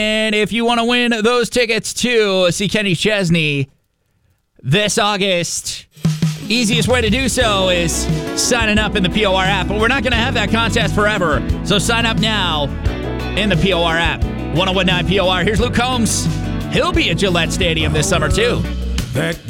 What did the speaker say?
And if you want to win those tickets to see Kenny Chesney this August, easiest way to do so is signing up in the POR app. But we're not going to have that contest forever, so sign up now in the POR app. 1019 POR. Here's Luke Combs. He'll be at Gillette Stadium this summer, too. That